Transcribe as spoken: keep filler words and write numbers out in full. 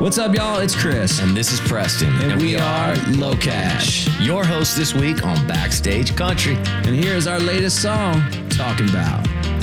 What's up, y'all? It's Chris. And this is Preston. And, and we, we are Low Cash, your host this week on Backstage Country. And here's our latest song, Talking About.